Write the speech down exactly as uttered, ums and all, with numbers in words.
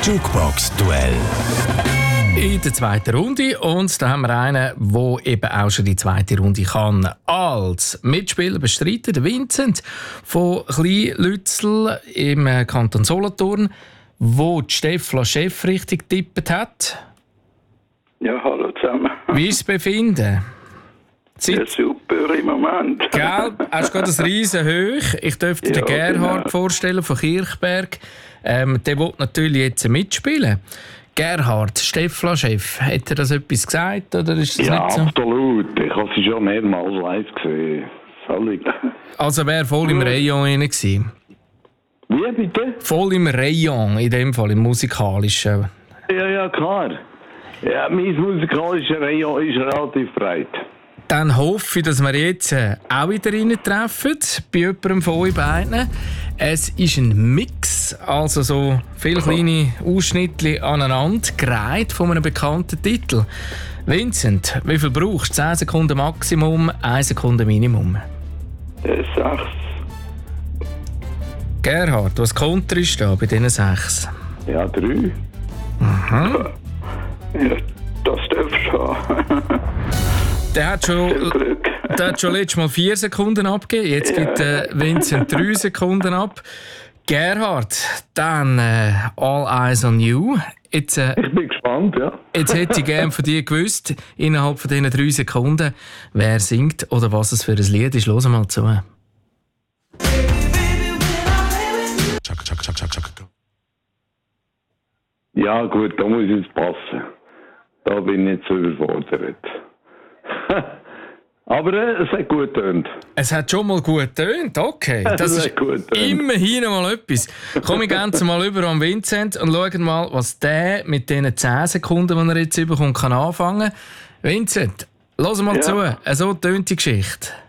Jukebox-Duell. In der zweiten Runde. Und da haben wir einen, der eben auch schon die zweite Runde kann. Als Mitspieler bestreiten, der Vincent von Kleinlützel im Kanton Solothurn, wo die Stefla Chef richtig getippt hat. Ja, hallo zusammen. Wie ist das Befinden? Ja, super im Moment. Gell? Hast du gerade ein riesen Hoch. Ich dürfte Ja, den Gerhard genau. vorstellen von Kirchberg. Ähm, der will natürlich jetzt mitspielen. Gerhard, Stefla-Chef, hat er das etwas gesagt oder ist das Ja, nicht so? absolut. Ich habe sie schon mehrmals live gesehen. Völlig. Also wäre voll im Rayon drin gewesen. Wie bitte? Voll im Rayon, in dem Fall, im musikalischen. Ja, ja, klar. Ja, mein musikalischer Rayon ist relativ breit. Dann hoffe ich, dass wir jetzt äh, auch wieder reintreffen, bei jemandem von euch beiden. Es ist ein Mix, also so viele kleine Ausschnitte aneinander, gereiht von einem bekannten Titel. Vincent, wie viel brauchst du? zehn Sekunden Maximum, eine Sekunde Minimum. Äh, sechs. Gerhard, was Konter ist da bei diesen sechs? Ja, drei. Ja, das darfst du haben. Der hat schon, Glück. der hat schon letztes Mal vier Sekunden abgegeben. Jetzt gibt äh, Vincent drei Sekunden ab. Gerhard, dann äh, All Eyes on You. Jetzt, äh, Ich bin gespannt, ja. jetzt hätte ich gerne von dir gewusst, innerhalb von diesen drei Sekunden, wer singt oder was es für ein Lied ist. Hören wir mal zu. Ja, gut, da muss ich jetzt passen. Da bin ich nicht so überfordert. Aber äh, es hat gut getönt. Es hat schon mal gut getönt, okay. Das Es ist hat gut getönt. immerhin mal etwas. Komm ich gerne mal über an Vincent und schauen mal, was der mit diesen zehn Sekunden, die er jetzt bekommt, kann anfangen. Vincent, lass mal Ja. zu. So tönt die Geschichte.